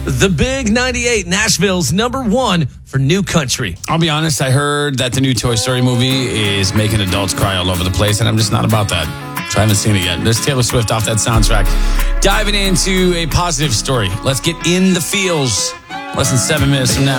The Big 98, Nashville's number one for new country. I'll be honest, I heard that the new Toy Story movie is making adults cry all over the place, and I'm just not about that. So I haven't seen it yet. There's Taylor Swift off that soundtrack. Diving into a positive story. Let's get in the feels. Less than 7 minutes from now.